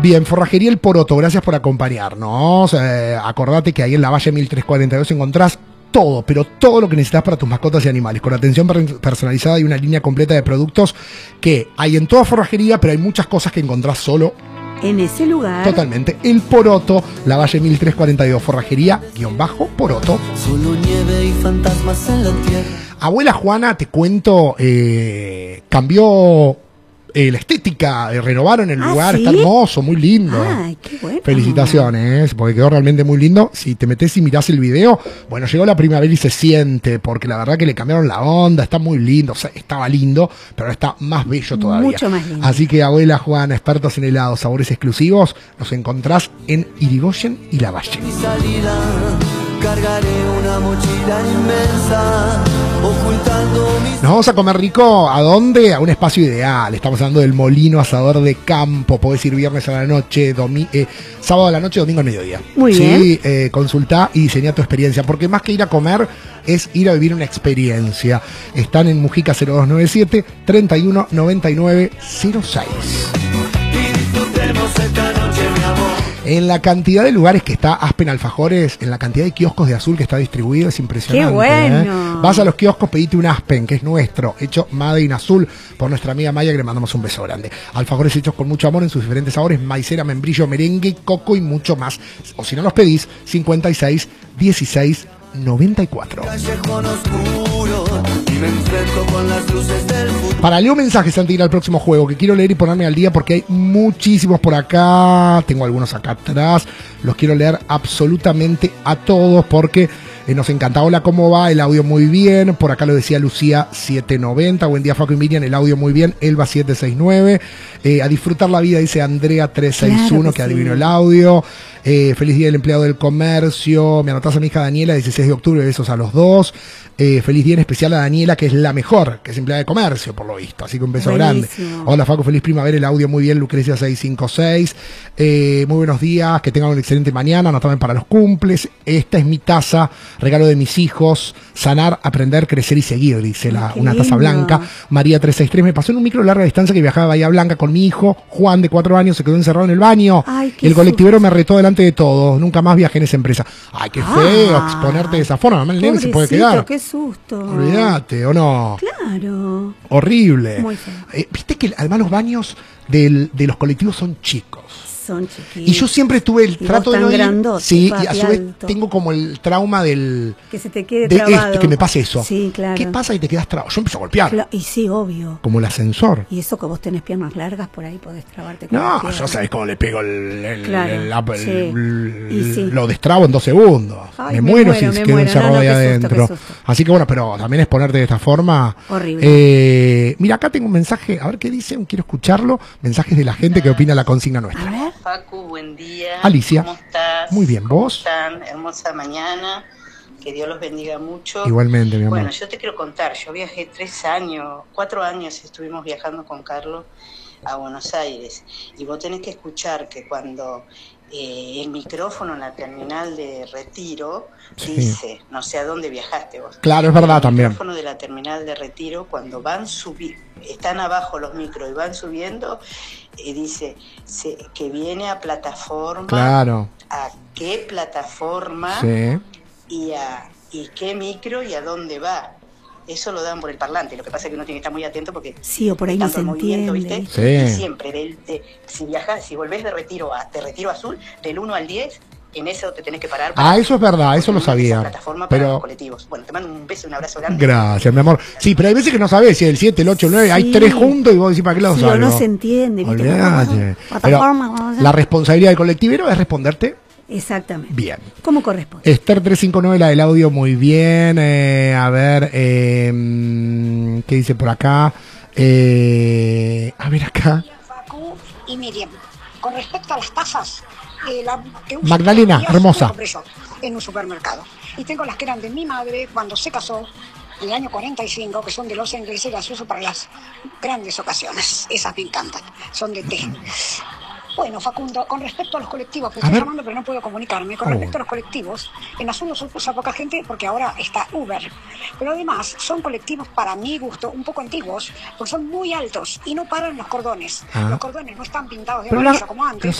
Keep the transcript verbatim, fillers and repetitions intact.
Bien, Forrajería El Poroto, gracias por acompañarnos. Eh, acordate que ahí en la Valle mil trescientos cuarenta y dos encontrás todo, pero todo lo que necesitas para tus mascotas y animales, con atención personalizada y una línea completa de productos que hay en toda forrajería, pero hay muchas cosas que encontrás solo en ese lugar. Totalmente. El Poroto, la Valle mil trescientos cuarenta y dos, forrajería, guión bajo, Poroto. Solo nieve y fantasmas en la tierra. Abuela Juana, te cuento, eh, cambió eh, la estética, eh, renovaron el ¿Ah, lugar, sí? Está hermoso, muy lindo. Ay, qué bueno. Felicitaciones, porque quedó realmente muy lindo. Si te metes y mirás el video, bueno, llegó la primavera y se siente, porque la verdad que le cambiaron la onda, está muy lindo, o sea, estaba lindo, pero ahora está más bello todavía. Mucho más lindo. Así que Abuela Juana, expertos en helados, sabores exclusivos, los encontrás en Irigoyen y La Valle. Mi salida, cargaré una mochila inmensa, ocultando mis... Nos vamos a comer rico, ¿a dónde? A un espacio ideal. Estamos hablando del Molino Asador de Campo. Podés ir viernes a la noche, domi eh, sábado a la noche, domingo al mediodía. Muy sí, bien. Eh, consultá y diseñá tu experiencia, porque más que ir a comer es ir a vivir una experiencia. Están en Mujica cero dos noventa y siete, treinta y uno noventa y nueve cero seis. Y disfrutemos esta noche, mi amor. En la cantidad de lugares que está Aspen Alfajores, en la cantidad de kioscos de Azul que está distribuido, es impresionante. ¡Qué bueno! ¿eh? Vas a los kioscos, pedite un Aspen, que es nuestro, hecho Made in Azul, por nuestra amiga Maya, que le mandamos un beso grande. Alfajores hechos con mucho amor en sus diferentes sabores, maicera, membrillo, merengue, coco y mucho más. O si no los pedís, cincuenta y seis dieciséis noventa y cuatro. Callejón oscuro, y me enfrento con las luces del futuro. Para leo mensajes antes de ir al próximo juego, que quiero leer y ponerme al día porque hay muchísimos por acá. Tengo algunos acá atrás. Los quiero leer absolutamente a todos porque eh, nos encanta. Hola, ¿cómo va? El audio muy bien. Por acá lo decía Lucía setecientos noventa. Buen día, Facu y Miriam. El audio muy bien. Elba setecientos sesenta y nueve. Eh, a disfrutar la vida, dice Andrea trescientos sesenta y uno, Claro que que sí. adivinó el audio. Eh, feliz día del empleado del comercio. Me anotás a mi hija Daniela, dieciséis de octubre, besos a los dos. Eh, feliz día en especial a Daniela, que es la mejor, que es empleada de comercio, por lo visto. Así que un beso Buenísimo. grande. Hola, Facu, feliz primavera, el audio muy bien, Lucrecia seiscientos cincuenta y seis. Eh, muy buenos días, que tengan una excelente mañana, anotamen para los cumples. Esta es mi taza, regalo de mis hijos. Sanar, aprender, crecer y seguir, dice la, Qué una taza lindo. blanca. María trescientos sesenta y tres, me pasó en un micro de larga distancia que viajaba a Bahía Blanca con mi hijo. Juan, de cuatro años, se quedó encerrado en el baño. Ay, Y qué el colectivero susto. me retó delante de todos. Nunca más viajé en esa empresa. Ay, qué Ah, feo exponerte de esa forma. Mamá, el nene se puede Pobrecito, quedar. qué susto. Olvídate, ¿o no? Claro. Horrible. Muy feo. Eh, Viste que además los baños del, de los colectivos son chicos. Son chiquitos. Y yo siempre tuve el Y trato vos de no tan ir. grandote, Sí, y papi, a su vez alto. tengo como el trauma del Que se te quede de trabado. esto, que me pase eso. Sí, claro. ¿Qué pasa y te quedas trabado? Yo empiezo a golpear. Cla- Y sí, obvio. Como el ascensor. Y eso que vos tenés piernas largas, por ahí podés trabarte con las No, piernas. yo sabés cómo le pego el, el, Claro, el- el- sí. el- Y sí. lo destrabo en dos segundos. Ay, me, me muero, muero, si me quedo muero. encerrado No, no, ahí qué susto, adentro. qué susto. Así que bueno, pero también exponerte de esta forma. Horrible. Eh, mira, acá tengo un mensaje, a ver qué dicen, quiero escucharlo. Mensajes de la gente que opina la consigna A nuestra. ver. Facu, buen día. Alicia. ¿Cómo estás? Muy bien, ¿Cómo ¿vos? están? Hermosa mañana. Que Dios los bendiga mucho. Igualmente, mi amor. Bueno, yo te quiero contar. Yo viajé tres años, cuatro años estuvimos viajando con Carlos a Buenos Aires. Y vos tenés que escuchar que cuando eh, el micrófono en la terminal de Retiro Sí. dice, no sé a dónde viajaste vos. Claro, es verdad el también. El micrófono de la terminal de Retiro, cuando van subiendo, están abajo los micros y van subiendo, y dice se, que viene a plataforma, Claro. a qué plataforma Sí. y a y qué micro y a dónde va. Eso lo dan por el parlante. Lo que pasa es que uno tiene que estar muy atento porque Sí, o por ahí no tanto se el movimiento, entiende. ¿viste? Sí. Y siempre, del, de, si viajas, si volvés de Retiro a de Retiro Azul, del uno al diez, en eso te tenés que parar. Ah, eso es verdad, eso lo porque no es esa sabía. plataforma para Pero los colectivos. Bueno, te mando un beso y un abrazo grande. gracias, mi amor. Sí, pero hay veces que no sabes si el siete, el ocho, el nueve, hay Sí. tres juntos y vos decís para qué lado Sí, salgo. o no se entiende, ¿viste? Olvídate. Plataforma, Pero vamos a- la responsabilidad del colectivero es responderte Exactamente. bien. ¿Cómo corresponde? Esther trescientos cincuenta y nueve, la del audio, muy bien. Eh, a ver, eh, ¿qué dice por acá? Eh, a ver acá. Facu y Miriam. Con respecto a las tazas, eh, la que uso Magdalena, todos los días, hermosa. la compré yo en un supermercado. Y tengo las que eran de mi madre cuando se casó en el año cuarenta y cinco, que son de los ingleses, y las uso para las grandes ocasiones. Esas me encantan, son de té. Bueno, Facundo, con respecto a los colectivos, que A estoy ver. llamando pero no puedo comunicarme, con Oh. respecto a los colectivos, en Azul los usa poca gente porque ahora está Uber. Pero además son colectivos, para mi gusto, un poco antiguos, porque son muy altos y no paran los cordones. Ah. Los cordones no están pintados de Pero la- amarillo como antes. pero